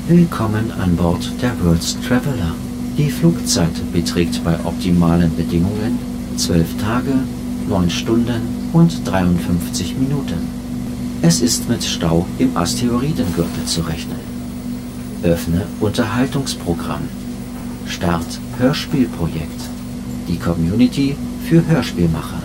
Willkommen an Bord der World's Traveller. Die Flugzeit beträgt bei optimalen Bedingungen 12 Tage, 9 Stunden und 53 Minuten. Es ist mit Stau im Asteroidengürtel zu rechnen. Öffne Unterhaltungsprogramm. Start Hörspielprojekt. Die Community für Hörspielmacher.